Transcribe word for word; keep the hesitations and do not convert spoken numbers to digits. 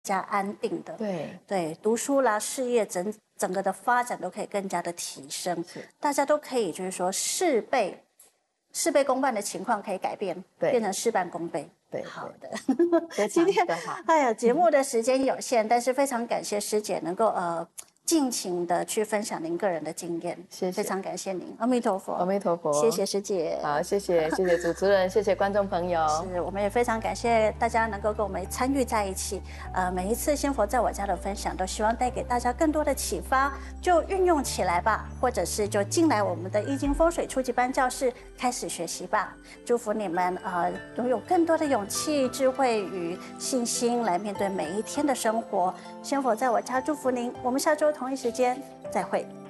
加安定的。 对对，读书啦，事业整整个的发展都可以更加的提升，大家都可以就是说事倍事倍功半的情况可以改变，变成事半功倍。 对， 好的。 今天哎呀，节目的时间有限，但是非常感谢师姐能够呃。尽情的去分享您个人的经验， 谢谢， 非常感谢您，阿弥陀佛， 阿弥陀佛， 谢谢师姐， 好，谢谢，谢谢主持人，谢谢观众朋友， 是，我们也非常感谢大家能够跟我们参与在一起，呃，每一次仙佛在我家的分享，都希望带给大家更多的启发，就运用起来吧，或者是就进来我们的易经风水初级班教室开始学习吧，祝福你们呃拥有更多的勇气、智慧与信心来面对每一天的生活。仙佛在我家祝福您，我们下周同一时间再会。